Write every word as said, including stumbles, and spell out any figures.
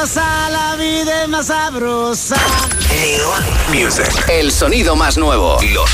sabrosa, la vida es más sabrosa. New Music. El sonido más nuevo. Los